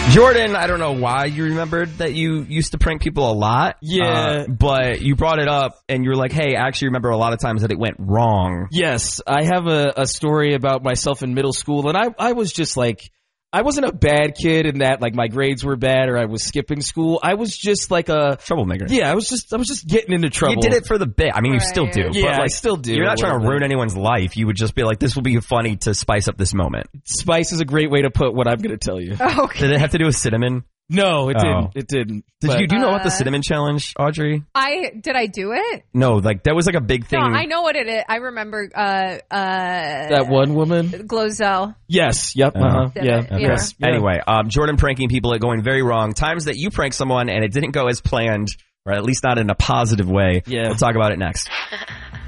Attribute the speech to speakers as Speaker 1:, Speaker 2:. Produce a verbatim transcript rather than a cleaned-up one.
Speaker 1: Jordan, I don't know why you remembered that you used to prank people a lot.
Speaker 2: Yeah.
Speaker 1: Uh, but you brought it up and you were like, hey, I actually remember a lot of times that it went wrong.
Speaker 2: Yes, I have a, a story about myself in middle school, and I, I was just like, I wasn't a bad kid in that like my grades were bad or I was skipping school. I was just like a
Speaker 1: troublemaker.
Speaker 2: Yeah, I was just I was just getting into trouble.
Speaker 1: You did it for the bit. I mean,
Speaker 3: Right.
Speaker 1: you still do.
Speaker 2: Yeah,
Speaker 1: but like,
Speaker 2: I still do.
Speaker 1: You're not trying to
Speaker 2: Whatever.
Speaker 1: ruin anyone's life. You would just be like, this will be funny to spice up this moment.
Speaker 2: Spice is a great way to put what I'm going to tell you.
Speaker 3: Okay.
Speaker 1: Did it have to do with cinnamon?
Speaker 2: No, it
Speaker 1: Oh.
Speaker 2: didn't. It didn't.
Speaker 1: Did
Speaker 2: But-
Speaker 1: you do you know about the
Speaker 3: Uh,
Speaker 1: cinnamon challenge, Audrey?
Speaker 3: I did I do it?
Speaker 1: No, like that was like a big thing.
Speaker 3: No, I know what it is. I remember uh uh
Speaker 2: that one woman?
Speaker 3: Glozell.
Speaker 2: Yes. Yep.
Speaker 1: Oh.
Speaker 2: Uh-huh.
Speaker 3: Did
Speaker 2: Yeah.
Speaker 3: it, yeah.
Speaker 2: Yes. Yeah.
Speaker 1: Anyway, um, Jordan pranking people at going very wrong. Times that you prank someone and it didn't go as planned, or at least not in a positive way.
Speaker 2: Yeah.
Speaker 1: We'll talk about it next.